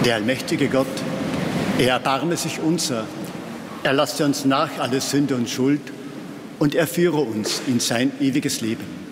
Der allmächtige Gott, er erbarme sich unser, er lasse uns nach alle Sünde und Schuld und er führe uns in sein ewiges Leben.